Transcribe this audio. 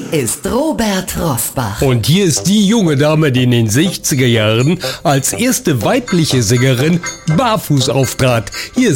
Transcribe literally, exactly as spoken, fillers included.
ist Robert Rosbach. Und hier ist die junge Dame, die in den sechziger Jahren als erste weibliche Sängerin barfuß auftrat. Hier ist